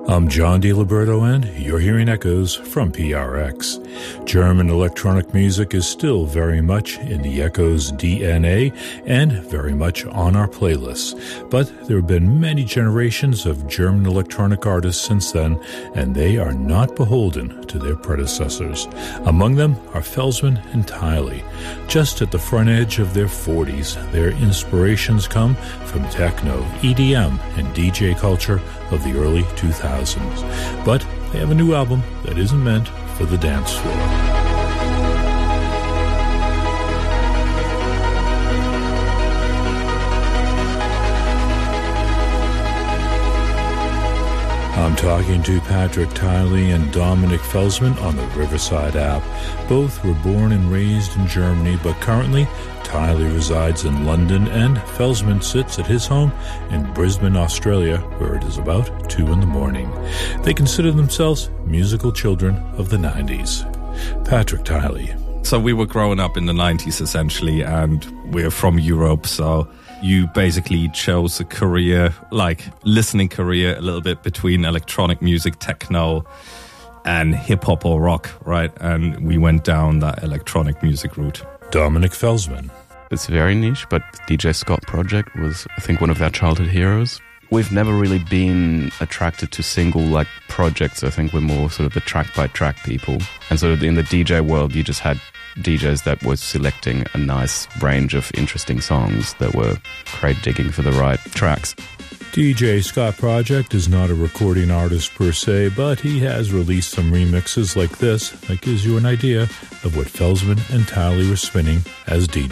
I'm John DiLiberto, and you're hearing echoes from PRX. German electronic music is still very much in the Echoes DNA and very much on our playlists. But there have been many generations of German electronic artists since then, and they are not beholden to their predecessors. Among them are Felsman and Tiley. Just at the front edge of their 40s, their inspirations come from techno, EDM, and DJ culture of the early 2000s. But they have a new album that isn't meant for the dance floor. I'm talking to Patrick Tiley and Dominic Felsman on the Riverside app. Both were born and raised in Germany, but currently Tiley resides in London and Felsman sits at his home in Brisbane, Australia, where it is about 2 a.m. They consider themselves musical children of the 90s. Patrick Tiley. So we were growing up in the 90s essentially, and we're from Europe, so you basically chose a career, like listening career, a little bit between electronic music, techno, and hip-hop or rock, right? And we went down that electronic music route. Dominic Felsman. It's very niche, but DJ Scott Project was, I think, one of our childhood heroes. We've never really been attracted to single projects. I think we're more sort of the track-by-track people. And sort of in the DJ world, you just had DJs that were selecting a nice range of interesting songs that were crate digging for the right tracks. DJ Scott Project is not a recording artist per se, but he has released some remixes like this that gives you an idea of what Felsman and Tiley were spinning as DJs.